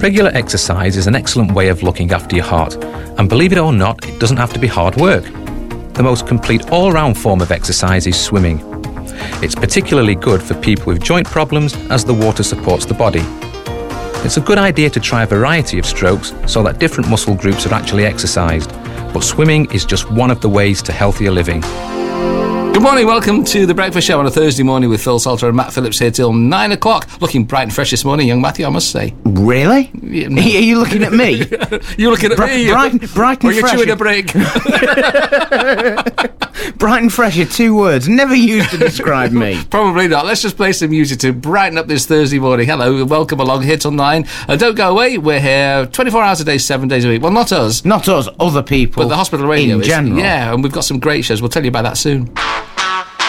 Regular exercise is an excellent way of looking after your heart, and believe it or not, it doesn't have to be hard work. The most complete all-round form of exercise is swimming. It's particularly good for people with joint problems as the water supports the body. It's a good idea to try a variety of strokes so that different muscle groups are actually exercised, but swimming is just one of the ways to healthier living. Good morning, welcome to The Breakfast Show on a Thursday morning with Phil Salter and Matt Phillips here till 9 o'clock. Looking bright and fresh this morning, young Matthew, I must say. Really? Yeah, no. Are you looking at me? You're looking at me? Bright and or you're fresh. chewing a break? Bright and fresh are two words never used to describe me. Probably not. Let's just play some music to brighten up this Thursday morning. Hello, welcome along here till 9. Don't go away, we're here 24 hours a day, 7 days a week. Well, not us. Not us, other people. But the hospital radio in is. general. Yeah, and we've got some great shows. We'll tell you about that soon.